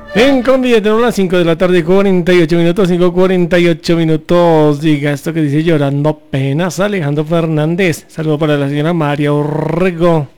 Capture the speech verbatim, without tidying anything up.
En Colombia tenemos las cinco de la tarde, cuarenta y ocho minutos, cinco cuarenta y ocho minutos. Diga esto que dice llorando apenas Alejandro Fernández. Saludo para la señora María Orrego.